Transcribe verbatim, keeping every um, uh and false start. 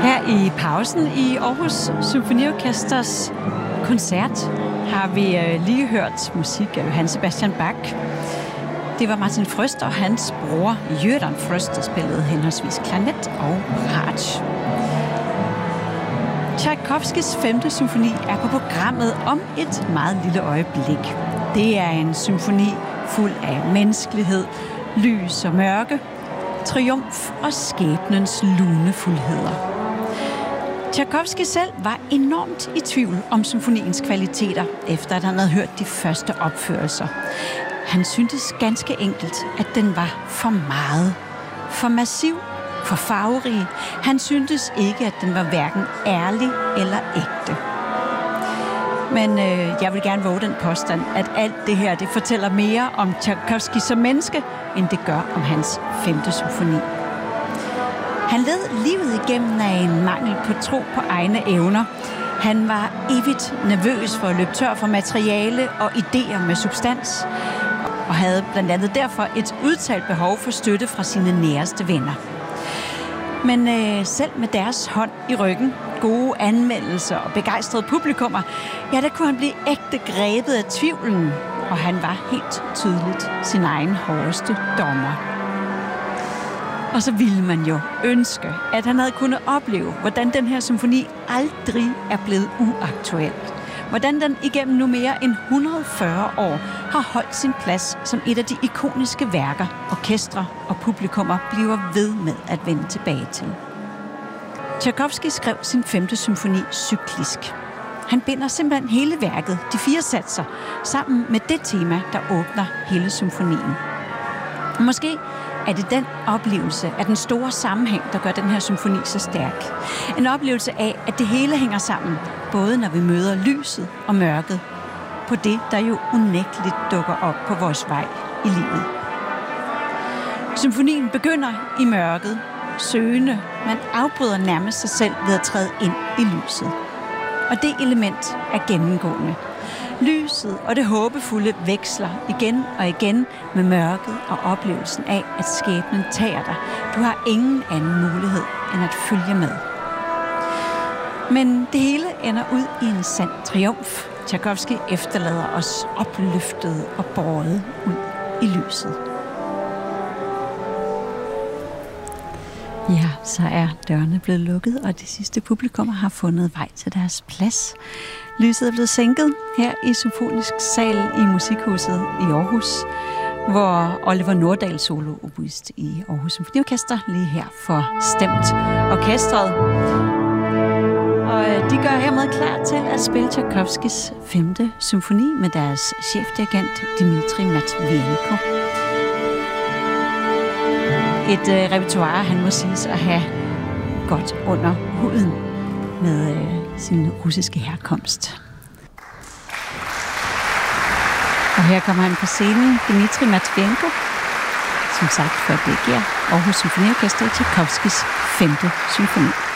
Her i pausen i Aarhus Symfoniorkesters koncert har vi lige hørt musik af Johann Sebastian Bach. Det var Martin Frøst og hans bror Jørgen Frøst, der spillede henholdsvis klarinet og bratsch. Tchaikovskys femte symfoni er på programmet om et meget lille øjeblik. Det er en symfoni fuld af menneskelighed, lys og mørke, triumf og skæbnens lunefuldheder. Tchaikovsky selv var enormt i tvivl om symfoniens kvaliteter, efter at han havde hørt de første opførelser. Han syntes ganske enkelt, at den var for meget, for massiv, for farverig. Han syntes ikke, at den var hverken ærlig eller ægte. Men øh, jeg vil gerne våge den påstand, at alt det her, det fortæller mere om Tchaikovsky som menneske, end det gør om hans femte symfoni. Han led livet igennem af en mangel på tro på egne evner. Han var evigt nervøs for at løbe tør for materiale og idéer med substans, og havde blandt andet derfor et udtalt behov for støtte fra sine næreste venner. Men øh, selv med deres hånd i ryggen, gode anmeldelser og begejstrede publikummer, ja, der kunne han blive ægte grebet af tvivlen, og han var helt tydeligt sin egen hårdeste dommer. Og så ville man jo ønske, at han havde kunnet opleve, hvordan den her symfoni aldrig er blevet uaktuel. Hvordan den igennem nu mere end et hundrede og fyrre år har holdt sin plads som et af de ikoniske værker, orkestre og publikummer bliver ved med at vende tilbage til. Tchaikovsky skrev sin femte symfoni cyklisk. Han binder simpelthen hele værket, de fire satser, sammen med det tema, der åbner hele symfonien. Måske er det den oplevelse af den store sammenhæng, der gør den her symfoni så stærk. En oplevelse af, at det hele hænger sammen, både når vi møder lyset og mørket, på det, der jo unægteligt dukker op på vores vej i livet. Symfonien begynder i mørket, søgende, men afbryder nærmest sig selv ved at træde ind i lyset. Og det element er gennemgående. Lyset og det håbefulde veksler igen og igen med mørket og oplevelsen af, at skæbnen tager dig. Du har ingen anden mulighed end at følge med. Men det hele ender ud i en sand triumf. Tchaikovsky efterlader os opløftet og båret ud i lyset. Ja, så er dørene blevet lukket, og de sidste publikummer har fundet vej til deres plads. Lyset er blevet sænket her i Symfonisk Sal i Musikhuset i Aarhus, hvor Oliver Nordahl, solooboist i Aarhus Symfoniorkester, lige her får stemt orkestret. Og de gør hermed klar til at spille Tchaikovskys femte symfoni med deres chefdirigent Dmitri Matvienko. Et øh, repertoire, han må siges at have godt under huden med øh, sin russiske herkomst. Og her kommer han på scenen, Dmitri Matvienko, som sagt for at dirigere Aarhus Symfoniorkester i Tchaikovskys femte symfoni.